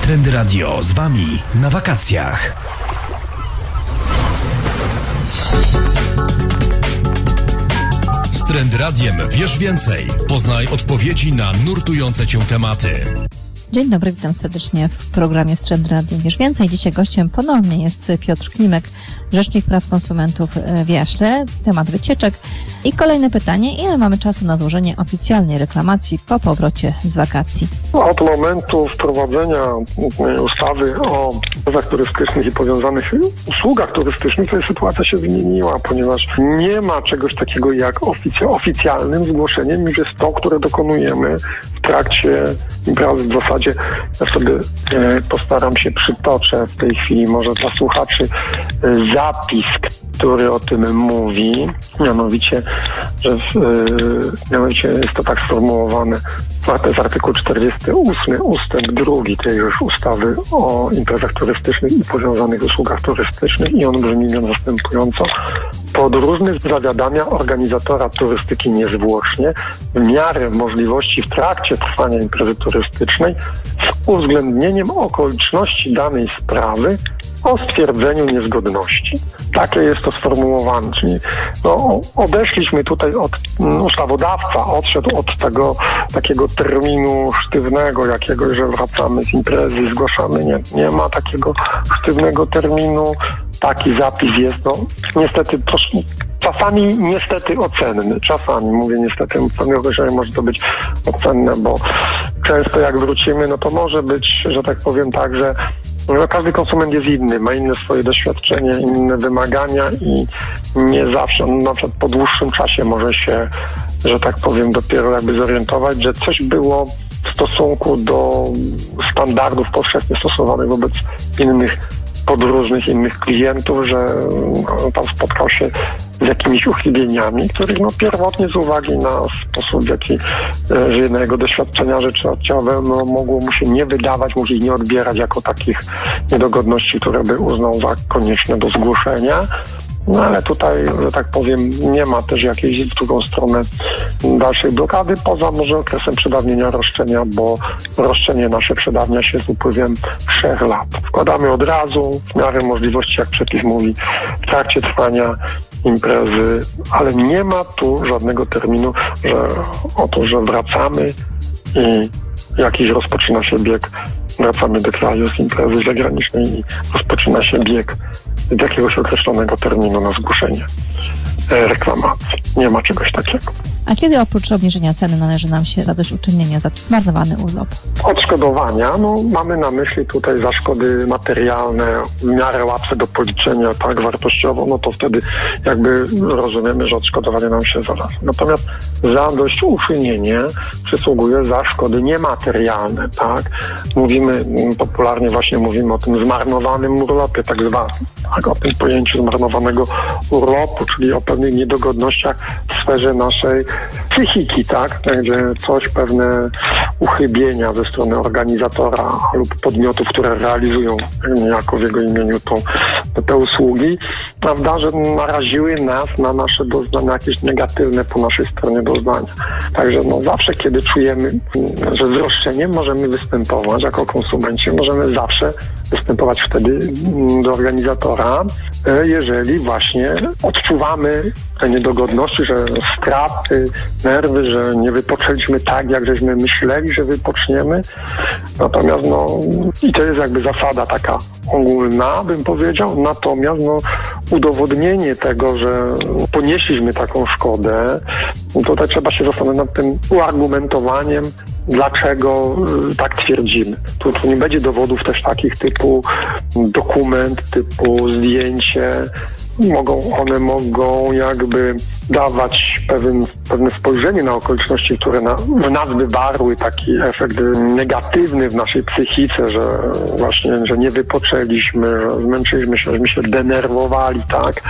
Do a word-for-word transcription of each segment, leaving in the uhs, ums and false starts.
Trendy Radio z Wami na wakacjach. Z Trendy Radiem wiesz więcej. Poznaj odpowiedzi na nurtujące Cię tematy. Dzień dobry, witam serdecznie w programie z Trendy Radiem wiesz więcej. Dzisiaj gościem ponownie jest Piotr Klimek, Rzecznik Praw Konsumentów w Jaśle. Temat wycieczek. I kolejne pytanie, ile mamy czasu na złożenie oficjalnej reklamacji po powrocie z wakacji? Od momentu wprowadzenia ustawy o imprezach turystycznych i powiązanych usługach turystycznych, to sytuacja się zmieniła, ponieważ nie ma czegoś takiego jak ofic- oficjalnym zgłoszeniem, niż jest to, które dokonujemy w trakcie imprezy. W zasadzie ja sobie e, postaram się przytoczę w tej chwili może dla słuchaczy e, zapis, który o tym mówi, mianowicie, że w, e, mianowicie jest to tak sformułowane, to jest artykuł czterdziesty ósmy ustęp drugi tej już ustawy o imprezach turystycznych i powiązanych usługach turystycznych i on brzmi następująco: podróżny zawiadamia organizatora turystyki niezwłocznie w miarę możliwości w trakcie trwania imprezy turystycznej z uwzględnieniem okoliczności danej sprawy o stwierdzeniu niezgodności. Takie jest to sformułowane. Czyli no, odeszliśmy tutaj od um, ustawodawca, odszedł od tego takiego terminu sztywnego jakiegoś, że wracamy z imprezy, zgłaszamy. Nie, nie ma takiego sztywnego terminu. Taki zapis jest, no niestety troszkę, czasami niestety ocenny, czasami mówię niestety, w pewnym okresie może to być ocenne, bo często jak wrócimy, no to może być, że tak powiem tak, że no, każdy konsument jest inny, ma inne swoje doświadczenie, inne wymagania i nie zawsze, no, na przykład po dłuższym czasie może się, że tak powiem, dopiero jakby zorientować, że coś było w stosunku do standardów powszechnie stosowanych wobec innych podróżnych, innych klientów, że no, tam spotkał się z jakimiś uchybieniami, których no, pierwotnie z uwagi na sposób, w jaki e, żyje, na jego doświadczenia życiowe, no, mogło mu się nie wydawać, mógł ich nie odbierać jako takich niedogodności, które by uznał za konieczne do zgłoszenia. No ale tutaj, że tak powiem, nie ma też jakiejś w drugą stronę dalszej blokady, poza może okresem przedawnienia roszczenia, bo roszczenie nasze przedawnia się z upływem trzech lat. Wkładamy od razu, w miarę możliwości, jak przepis mówi, w trakcie trwania imprezy, ale nie ma tu żadnego terminu, że oto, że wracamy i jakiś rozpoczyna się bieg, wracamy do kraju z imprezy zagranicznej i rozpoczyna się bieg z jakiegoś określonego terminu na zgłoszenie reklamacji. Nie ma czegoś takiego. A kiedy oprócz obniżenia ceny należy nam się zadośćuczynienie za zmarnowany urlop? Odszkodowania, no mamy na myśli tutaj za szkody materialne, w miarę łatwe do policzenia, tak, wartościowo, no to wtedy jakby rozumiemy, że odszkodowanie nam się zaraz. Natomiast zadośćuczynienie przysługuje za szkody niematerialne, tak. Mówimy, popularnie właśnie mówimy o tym zmarnowanym urlopie, tak zwanym, tak, o tym pojęciu zmarnowanego urlopu, czyli o pewnych niedogodnościach w sferze naszej psychiki, tak, gdzie coś, pewne uchybienia ze strony organizatora lub podmiotów, które realizują niejako w jego imieniu to, te usługi, prawda, że naraziły nas na nasze doznania, jakieś negatywne po naszej stronie doznania. Także no zawsze, kiedy czujemy, że z roszczeniem możemy występować jako konsumenci, możemy zawsze występować wtedy do organizatora, jeżeli właśnie odczuwamy te niedogodności, że straty, nerwy, że nie wypoczęliśmy tak, jak żeśmy myśleli, że wypoczniemy. Natomiast no, i to jest jakby zasada taka ogólna, bym powiedział. Natomiast no, udowodnienie tego, że ponieśliśmy taką szkodę, tutaj trzeba się zastanowić nad tym uargumentowaniem, dlaczego tak twierdzimy. Tu, tu nie będzie dowodów też takich typu dokument, typu zdjęcie. Mogą, one mogą jakby dawać pewien, pewne spojrzenie na okoliczności, które na, w nas wywarły taki efekt negatywny w naszej psychice, że właśnie, że nie wypoczęliśmy, że zmęczyliśmy się, żeśmy się denerwowali, tak.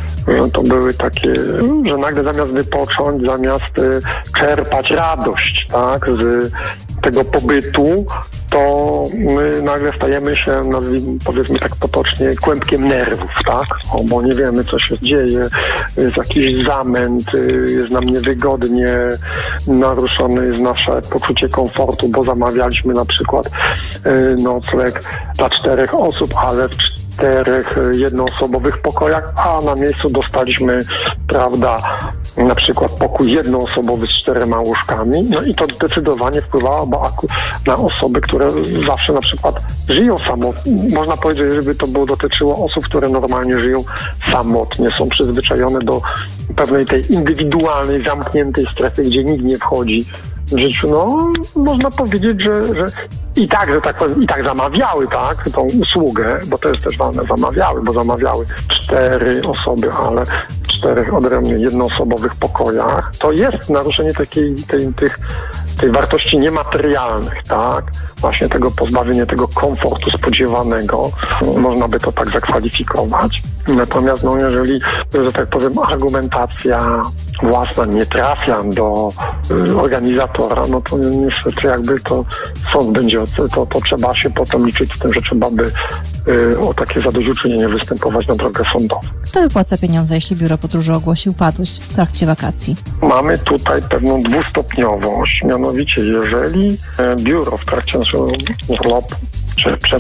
To były takie, że nagle zamiast wypocząć, zamiast czerpać radość, tak, z tego pobytu, to my nagle stajemy się, nazwijmy, powiedzmy tak potocznie, kłębkiem nerwów, tak? O, bo nie wiemy, co się dzieje, jest jakiś zamęt, jest nam niewygodnie, naruszone jest nasze poczucie komfortu, bo zamawialiśmy na przykład nocleg dla czterech osób, ale w czterech jednoosobowych pokojach, a na miejscu dostaliśmy, prawda, na przykład pokój jednoosobowy z czterema łóżkami, no i to zdecydowanie wpływało na osoby, które zawsze na przykład żyją samotnie. Można powiedzieć, żeby to było dotyczyło osób, które normalnie żyją samotnie, są przyzwyczajone do pewnej tej indywidualnej, zamkniętej strefy, gdzie nikt nie wchodzi w życiu. No, można powiedzieć, że, że i tak, że tak powiem, i tak zamawiały, tak, tą usługę, bo to jest też ważne, zamawiały, bo zamawiały cztery osoby, ale w czterech odrębnych, jednoosobowych pokojach. To jest naruszenie takiej, tej, tych, tej wartości niematerialnych, tak, właśnie tego pozbawienia tego komfortu spodziewanego, można by to tak zakwalifikować. Natomiast, no, jeżeli, że tak powiem, argumentacja własna nie trafia do y, organizatora, no to niestety jakby to sąd będzie, to, to trzeba się potem liczyć z tym, że trzeba by y, o takie zadośćuczynienie występować na drogę sądową. Kto wypłaca pieniądze, jeśli biuro podróży ogłosi upadłość w trakcie wakacji? Mamy tutaj pewną dwustopniowość, mianowicie jeżeli biuro w trakcie naszego urlopu czy przed